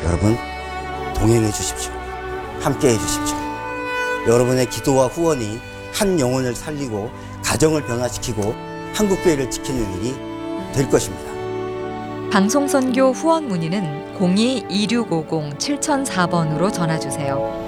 여러분 동행해 주십시오. 함께 해 주십시오. 여러분의 기도와 후원이 한 영혼을 살리고 가정을 변화시키고 한국교회를 지키는 일이 될 것입니다. 방송선교 후원 문의는 02-2650-7004번으로 전화주세요.